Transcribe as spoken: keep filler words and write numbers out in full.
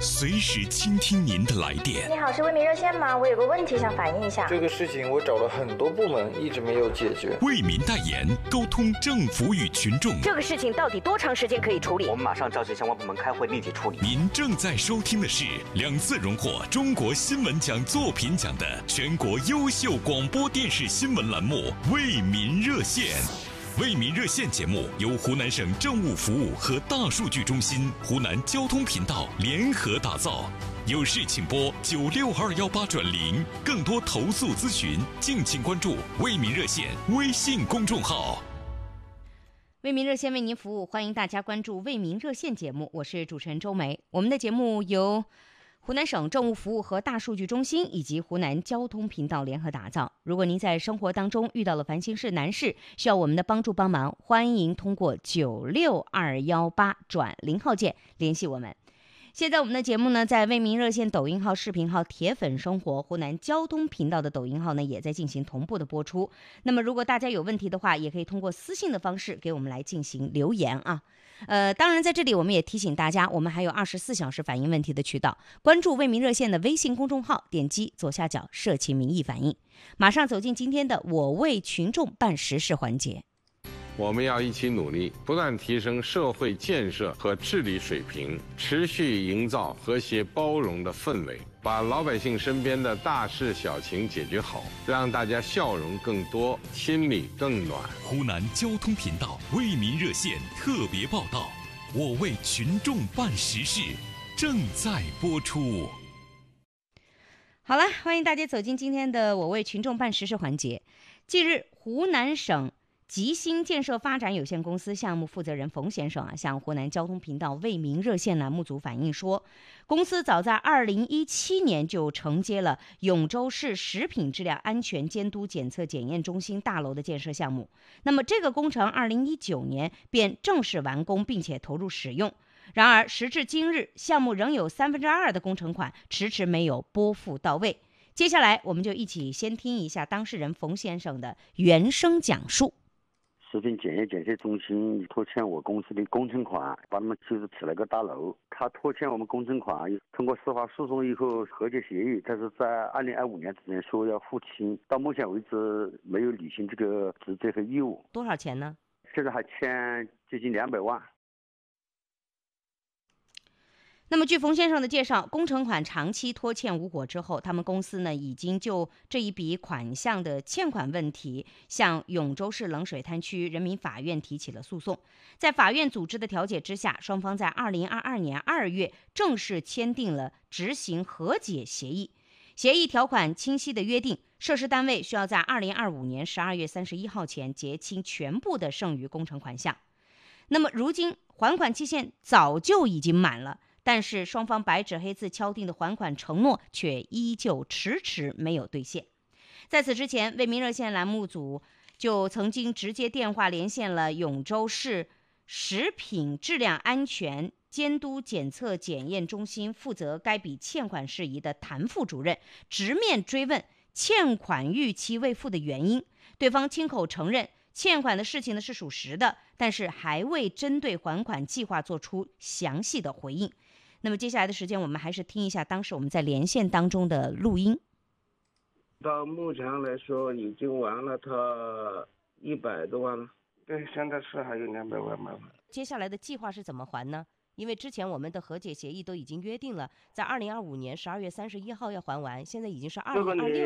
随时倾听您的来电。 你好，是为民热线吗？我有个问题想反映一下。 这个事情我找了很多部门，一直没有解决。 为民代言，沟通政府与群众。 这个事情到底多长时间可以处理？ 我们马上召集相关部门开会，立即处理。 您正在收听的是两次荣获中国新闻奖作品奖的全国优秀广播电视新闻栏目《为民热线》。为民热线节目由湖南省政务服务和大数据中心、湖南交通频道联合打造。有事请拨九六二幺八转零，更多投诉咨询，敬请关注为民热线微信公众号。 为民热线为您服务，欢迎大家关注为民热线节目，我是主持人周梅。我们的节目由湖南省政务服务和大数据中心以及湖南交通频道联合打造。如果您在生活当中遇到了烦心事难事，需要我们的帮助帮忙，欢迎通过九六二幺八转零号键联系我们。现在我们的节目呢，在为民热线抖音号、视频号、铁粉生活、湖南交通频道的抖音号呢，也在进行同步的播出。那么如果大家有问题的话，也可以通过私信的方式给我们来进行留言啊。呃，当然在这里我们也提醒大家，我们还有二十四小时反映问题的渠道，关注为民热线的微信公众号，点击左下角社情民意反映。马上走进今天的我为群众办实事环节。 我们要一起努力，不断提升社会建设和治理水平，持续营造和谐包容的氛围，把老百姓身边的大事小情解决好，让大家笑容更多，心里更暖。 湖南交通频道为民热线特别报道，我为群众办实事，正在播出。 好了，欢迎大家走进今天的我为群众办实事环节。近日，湖南省吉兴建设发展有限公司项目负责人冯先生啊，向湖南交通频道为民热线栏目组反映说，公司早在二零一七年就承接了永州市食品质量安全监督检测检验中心大楼的建设项目。那么这个工程二零一九年便正式完工，并且投入使用。然而时至今日，项目仍有三分之二的工程款迟迟没有拨付到位。接下来我们就一起先听一下当事人冯先生的原声讲述。 食品检验检测中心拖欠我公司的工程款，把他们就是起了个大楼。他拖欠我们工程款，通过司法诉讼以后和解协议，但是在二零二五年之前说要付清，到目前为止没有履行这个职责和义务。 多少钱呢？ 现在还欠接近两百万。 那么据冯先生的介绍，工程款长期拖欠无果之后，他们公司呢已经就这一笔款项的欠款问题向永州市冷水滩区人民法院提起了诉讼。在法院组织的调解之下，双方在二零二二年二月正式签订了执行和解协议。协议条款清晰地约定，涉事单位需要在二零二五年十二月三十一号前结清全部的剩余工程款项。那么如今还款期限早就已经满了，但是双方白纸黑字敲定的还款承诺却依旧迟迟没有兑现。在此之前，为民热线栏目组就曾经直接电话连线了永州市食品质量安全监督检测检验中心负责该笔欠款事宜的谭副主任，直面追问欠款逾期未付的原因。对方亲口承认欠款的事情呢是属实的，但是还未针对还款计划做出详细的回应。那么接下来的时间，我们还是听一下当时我们在连线当中的录音。 到目前来说，已经还了他一百多万了。对，现在是还有两百万嘛。 接下来的计划是怎么还呢？因为之前我们的和解协议都已经约定了，在二零二五年十二月三十一号要还完，现在已经是二零二六。